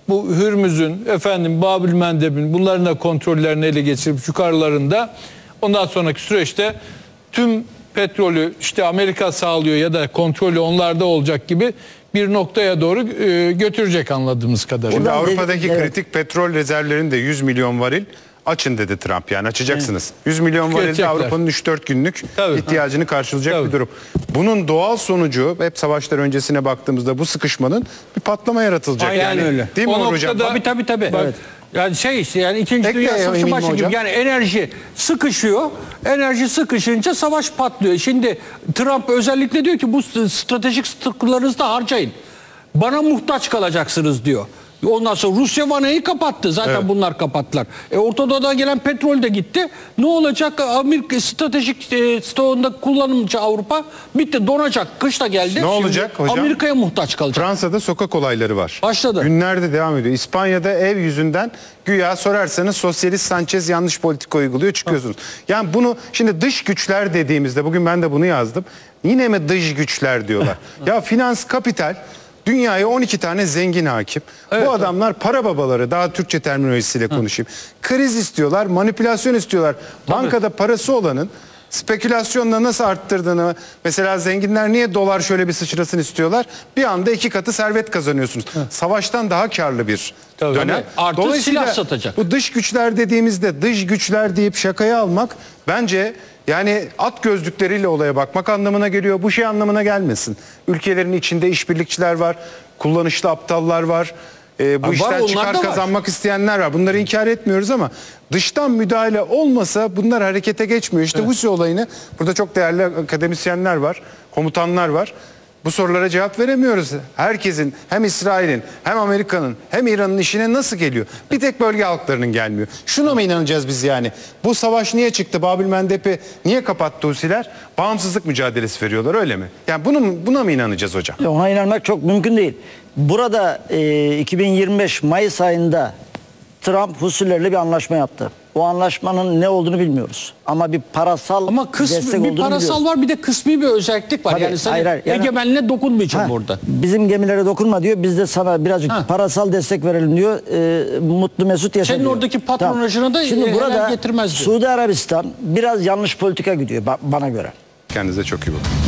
bu Hürmüz'ün, Babül Mendeb'in bunların da kontrollerini ele geçirip yukarılarında ondan sonraki süreçte tüm petrolü işte Amerika sağlıyor ya da kontrolü onlarda olacak gibi bir noktaya doğru götürecek anladığımız kadarıyla. Şimdi Avrupa'daki kritik petrol rezervlerinin de 100 milyon varil açın dedi Trump, yani açacaksınız. 100 milyon varil de Avrupa'nın 3-4 günlük ihtiyacını karşılayacak bir durum. Bunun doğal sonucu hep savaşlar öncesine baktığımızda bu sıkışmanın bir patlama yaratılacak. Aynen yani öyle. Değil mi O hocam? Tabii. Evet. Yani işte yani 2. Dünya Savaşı başı gibi, yani enerji sıkışıyor. Enerji sıkışınca savaş patlıyor. Şimdi Trump özellikle diyor ki bu stratejik statülarınızı da harcayın. Bana muhtaç kalacaksınız diyor. Ondan sonra Rusya vanayı kapattı. Zaten bunlar kapattılar. Orta Doğu'dan gelen petrol de gitti. Ne olacak? Amerika stratejik stoğunda kullanımcı Avrupa bitti. Donacak. Kış da geldi. Ne olacak hocam? Amerika'ya muhtaç kalacak. Fransa'da sokak olayları var. Başladı. Günlerde devam ediyor. İspanya'da ev yüzünden güya sorarsanız sosyalist Sanchez yanlış politika uyguluyor, çıkıyorsunuz. Yani bunu şimdi dış güçler dediğimizde, bugün ben de bunu yazdım. Yine mi dış güçler diyorlar? Ya finans, kapital, dünyaya 12 tane zengin hakim. Bu adamlar para babaları, daha Türkçe terminolojisiyle konuşayım. Kriz istiyorlar, manipülasyon istiyorlar. Bankada parası olanın spekülasyonla nasıl arttırdığını, mesela zenginler niye dolar şöyle bir sıçrasını istiyorlar? Bir anda 2 katı servet kazanıyorsunuz. Savaştan daha karlı bir dönem. Artı silah satacak. Bu dış güçler dediğimizde dış güçler deyip şakaya almak bence yani at gözlükleriyle olaya bakmak anlamına geliyor. Bu şey anlamına gelmesin. Ülkelerin içinde işbirlikçiler var, kullanışlı aptallar var. Bu işten çıkar kazanmak isteyenler var. Bunları inkar etmiyoruz ama dıştan müdahale olmasa bunlar harekete geçmiyor. İşte Husi olayını, burada çok değerli akademisyenler var, komutanlar var. Bu sorulara cevap veremiyoruz. Herkesin, hem İsrail'in hem Amerika'nın hem İran'ın işine nasıl geliyor? Bir tek bölge halklarının gelmiyor. Şuna mı inanacağız biz yani? Bu savaş niye çıktı? Babül Mendeb'i niye kapattı Husiler? Bağımsızlık mücadelesi veriyorlar, öyle mi? Yani buna mı inanacağız hocam? Ona inanmak çok mümkün değil. Burada 2025 Mayıs ayında Trump Husilerle bir anlaşma yaptı. O anlaşmanın ne olduğunu bilmiyoruz. Ama bir parasal destek bir olduğunu parasal biliyoruz. bir de kısmi bir özellik var. Tabii, yani sana hayır, egemenliğine dokunmayacağım orada. Bizim gemilere dokunma diyor. Biz de sana birazcık parasal destek verelim diyor. Mutlu mesut yaşa Senin diyor. oradaki patronajına da Şimdi burada getirmez diyor. Suudi Arabistan biraz yanlış politika gidiyor bana göre. Kendinize çok iyi bakın.